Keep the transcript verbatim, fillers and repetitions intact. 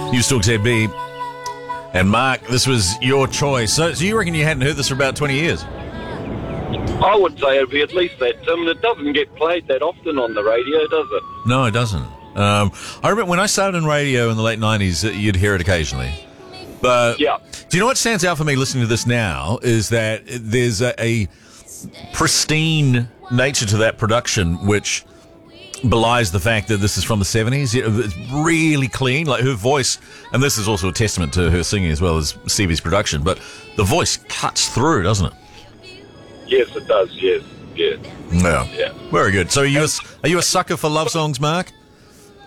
You Talk Z B. And Mark, this was your choice. So, so you reckon you hadn't heard this for about twenty years? I would say it'd be at least that, Tim. It doesn't get played that often on the radio, does it? No, it doesn't. Um, I remember when I started in radio in the late nineties, you'd hear it occasionally. But yeah. Do you know what stands out for me listening to this now is that there's a, a pristine nature to that production which belies the fact that this is from the seventies. It's really clean, like her voice, and this is also a testament to her singing as well as Stevie's production, but the voice cuts through, doesn't it? Yes, it does, yes, yes. Yeah. Yeah. Very good. So are you a, are you a sucker for love songs, Mark?